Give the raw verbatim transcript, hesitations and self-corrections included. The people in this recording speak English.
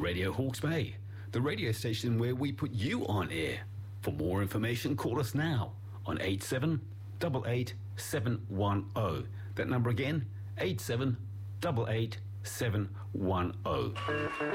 Radio Hawke's Bay, the radio station where we put you on air. For more information, call us now on eight seven eight eight seven one zero. That number again, eight seven eight eight seven one zero.